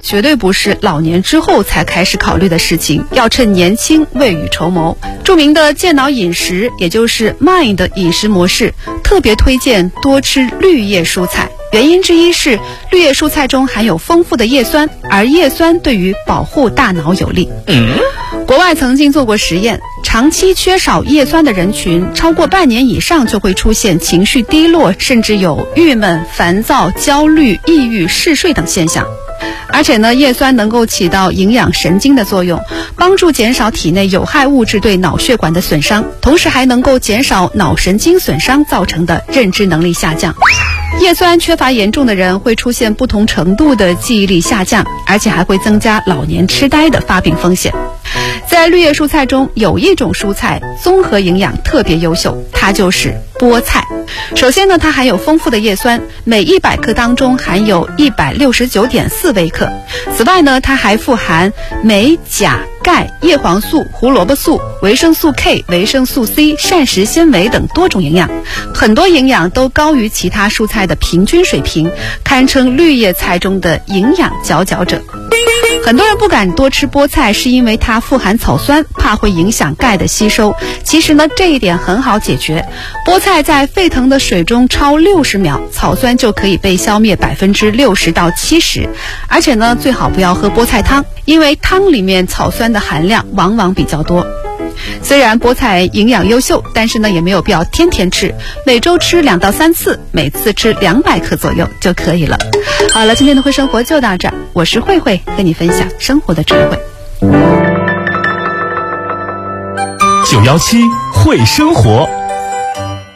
绝对不是老年之后才开始考虑的事情，要趁年轻未雨绸缪。著名的健脑饮食，也就是 MIND 的饮食模式，特别推荐多吃绿叶蔬菜。原因之一是绿叶蔬菜中含有丰富的叶酸，而叶酸对于保护大脑有利。国外曾经做过实验，长期缺少叶酸的人群，超过半年以上就会出现情绪低落，甚至有郁闷、烦躁、焦虑、抑郁、嗜睡等现象。而且呢，叶酸能够起到营养神经的作用，帮助减少体内有害物质对脑血管的损伤，同时还能够减少脑神经损伤造成的认知能力下降。叶酸缺乏严重的人会出现不同程度的记忆力下降，而且还会增加老年痴呆的发病风险。在绿叶蔬菜中，有一种蔬菜综合营养特别优秀，它就是菠菜。首先呢，它含有丰富的叶酸，每100克当中含有169.4微克。此外呢，它还富含镁、钾、钙、叶黄素、胡萝卜素、维生素 K、维生素 C、膳食纤维等多种营养，很多营养都高于其他蔬菜的平均水平，堪称绿叶菜中的营养佼佼者。很多人不敢多吃菠菜，是因为它富含草酸，怕会影响钙的吸收。其实呢，这一点很好解决。菠菜在沸腾的水中焯60秒，草酸就可以被消灭60%到70%。而且呢，最好不要喝菠菜汤，因为汤里面草酸的含量往往比较多。虽然菠菜营养优秀，但是呢，也没有必要天天吃，每周吃2到3次，每次吃200克左右就可以了。好了，今天的会生活就到这儿，我是慧慧，跟你分享生活的智慧。 917会生活。